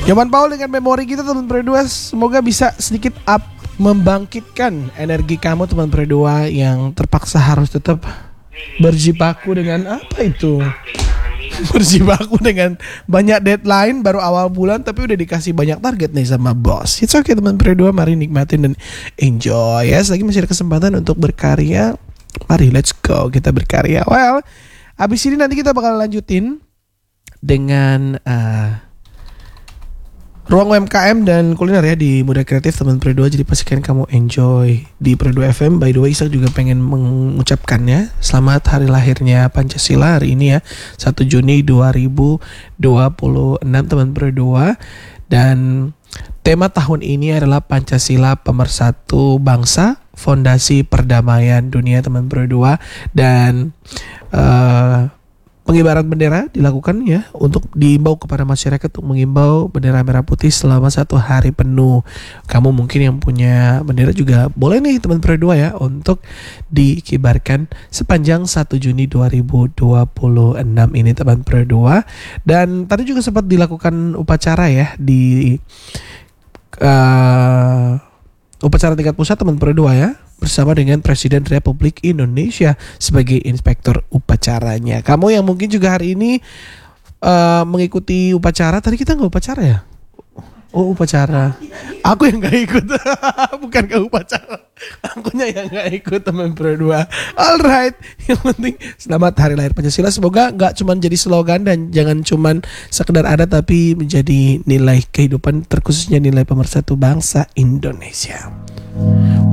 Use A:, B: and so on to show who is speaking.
A: Nyoman Paul dengan memori kita teman berdua, semoga bisa sedikit membangkitkan energi kamu teman berdua yang terpaksa harus tetap berjibaku dengan apa itu? Berjibaku dengan banyak deadline baru awal bulan tapi udah dikasih banyak target nih sama bos. It's okay teman berdua, mari nikmatin dan enjoy ya. Selagi masih ada kesempatan untuk berkarya, mari let's go kita berkarya. Well, abis ini nanti kita bakal lanjutin dengan ruang UMKM dan kuliner ya di Muda Kreatif teman Pro2. Jadi pastikan kamu enjoy di Pro2 FM. By the way, Isak juga pengen mengucapkannya selamat hari lahirnya Pancasila hari ini ya, 1 Juni 2026 teman Pro2. Dan tema tahun ini adalah Pancasila Pemersatu Bangsa, Fondasi Perdamaian Dunia teman Pro2. Dan pengibaran bendera dilakukan ya untuk diimbau kepada masyarakat untuk mengimbau bendera merah putih selama 1 hari penuh. Kamu mungkin yang punya bendera juga boleh nih teman Pro2 ya untuk dikibarkan sepanjang 1 Juni 2026 ini teman Pro2. Dan tadi juga sempat dilakukan upacara ya di upacara tingkat pusat teman Pro2 ya, bersama dengan Presiden Republik Indonesia sebagai inspektur upacaranya. Kamu yang mungkin juga hari ini mengikuti upacara, tadi kita nggak upacara ya? Oh upacara, aku yang nggak ikut, bukan ke upacara, akunya yang nggak ikut teman Pro2. Alright, yang penting selamat hari lahir Pancasila. Semoga nggak cuma jadi slogan dan jangan cuma sekedar ada, tapi menjadi nilai kehidupan, terkhususnya nilai pemersatu bangsa Indonesia.